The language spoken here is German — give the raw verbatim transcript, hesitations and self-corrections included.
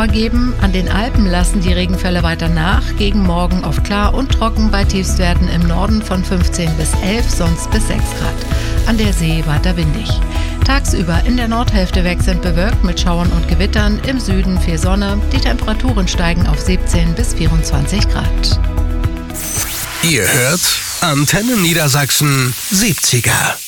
Schauer geben. An den Alpen lassen die Regenfälle weiter nach. Gegen morgen oft klar und trocken bei Tiefstwerten im Norden von fünfzehn bis elf, sonst bis sechs Grad. An der See weiter windig. Tagsüber in der Nordhälfte wechselnd bewölkt mit Schauern und Gewittern. Im Süden viel Sonne. Die Temperaturen steigen auf siebzehn bis vierundzwanzig Grad. Ihr hört Antenne Niedersachsen siebziger.